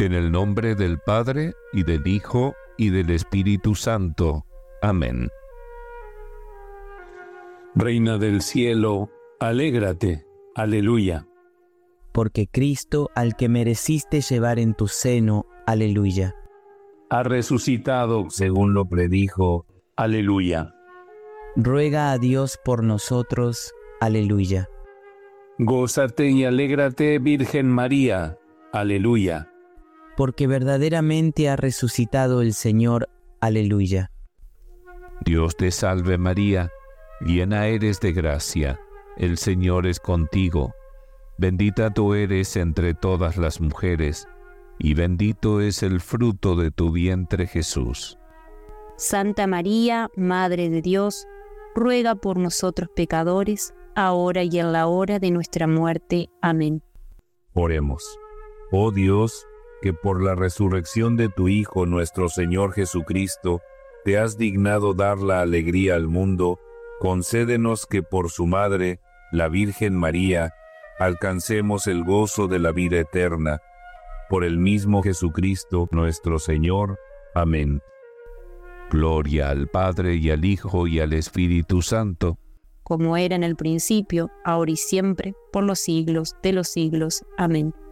En el nombre del Padre, y del Hijo, y del Espíritu Santo. Amén. Reina del cielo, alégrate. Aleluya. Porque Cristo, al que mereciste llevar en tu seno, aleluya. Ha resucitado según lo predijo. Aleluya. Ruega a Dios por nosotros, aleluya. Gózate y alégrate, Virgen María. Aleluya. Porque verdaderamente ha resucitado el Señor, aleluya. Dios te salve María, llena eres de gracia, el Señor es contigo. Bendita tú eres entre todas las mujeres, y bendito es el fruto de tu vientre Jesús. Santa María, Madre de Dios, ruega por nosotros pecadores, ahora y en la hora de nuestra muerte. Amén. Oremos. Oh Dios, que por la resurrección de tu Hijo nuestro Señor Jesucristo, te has dignado dar la alegría al mundo, concédenos que por su Madre, la Virgen María, alcancemos el gozo de la vida eterna. Por el mismo Jesucristo nuestro Señor. Amén. Gloria al Padre, y al Hijo, y al Espíritu Santo. Como era en el principio, ahora y siempre, por los siglos de los siglos. Amén.